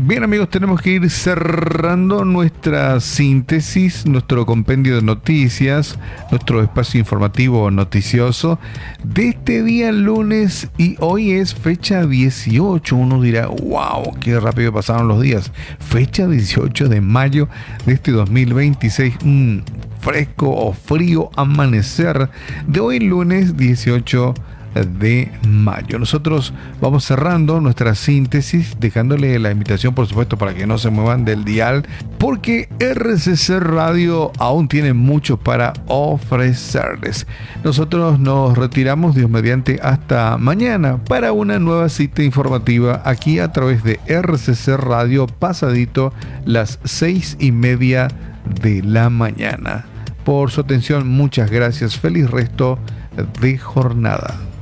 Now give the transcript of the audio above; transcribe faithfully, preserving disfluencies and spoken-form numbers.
Bien amigos, tenemos que ir cerrando nuestra síntesis, nuestro compendio de noticias, nuestro espacio informativo noticioso de este día lunes, y hoy es fecha dieciocho. Uno dirá, wow, qué rápido pasaron los días. Fecha dieciocho de mayo de este dos mil veintiséis. Mm, fresco o frío amanecer de hoy lunes dieciocho de mayo. Nosotros vamos cerrando nuestra síntesis, dejándole la invitación, por supuesto, para que no se muevan del dial, porque R C C Radio aún tiene mucho para ofrecerles. Nosotros nos retiramos, Dios mediante, hasta mañana para una nueva cita informativa aquí a través de R C C Radio, pasadito las seis y media de la mañana. Por su atención, muchas gracias. Feliz resto de jornada.